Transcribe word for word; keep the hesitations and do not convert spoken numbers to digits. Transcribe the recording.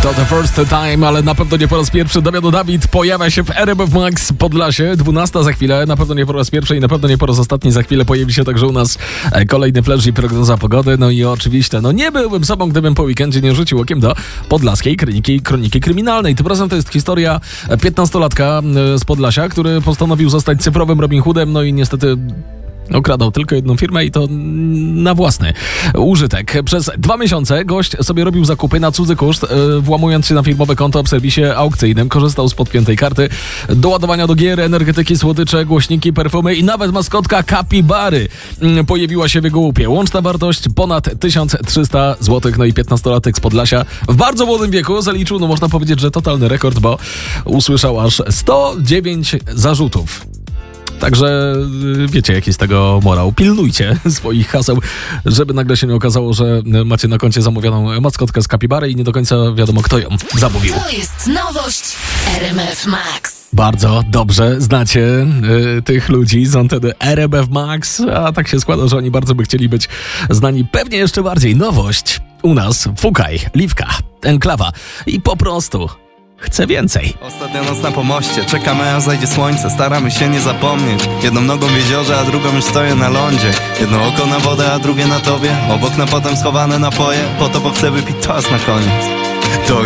To the first time, ale na pewno nie po raz pierwszy. Damian Dawid pojawia się w R M F Max Podlasie. dwunasta za chwilę, na pewno nie po raz pierwszy i na pewno nie po raz ostatni. Za chwilę pojawi się także u nas kolejny flash i prognoza pogody. No i oczywiście, no nie byłbym sobą, gdybym po weekendzie nie rzucił okiem do podlaskiej kroniki, kroniki kryminalnej. Tym razem to jest historia piętnastolatka z Podlasia, który postanowił zostać cyfrowym Robin Hoodem, no i niestety okradał tylko jedną firmę i to na własny użytek. Przez dwa miesiące gość sobie robił zakupy na cudzy koszt, yy, włamując się na firmowe konto w serwisie aukcyjnym. Korzystał z podpiętej karty, do ładowania do gier, energetyki, słodycze, głośniki, perfumy i nawet maskotka kapibary yy, pojawiła się w jego łupie. Łączna wartość ponad tysiąc trzysta złotych. No i piętnastolatek z Podlasia w bardzo młodym wieku zaliczył, no można powiedzieć, że totalny rekord, bo usłyszał aż sto dziewięć zarzutów. Także wiecie, jaki z tego morał. Pilnujcie swoich haseł, żeby nagle się nie okazało, że macie na koncie zamówioną maskotkę z kapibary i nie do końca wiadomo, kto ją zamówił. To jest nowość R M F Max. Bardzo dobrze znacie y, tych ludzi z anteny R M F Max, a tak się składa, że oni bardzo by chcieli być znani pewnie jeszcze bardziej. Nowość u nas, Fukaj, Liwka, Enklawa i po prostu... Chcę więcej. Ostatnia noc na pomoście, czekamy aż zajdzie słońce. Staramy się nie zapomnieć. Jedną nogą w jeziorze, a drugą już stoję na lądzie. Jedno oko na wodę, a drugie na tobie. Obok na potem schowane napoje. Po to, bo chcę wypić toast na koniec. To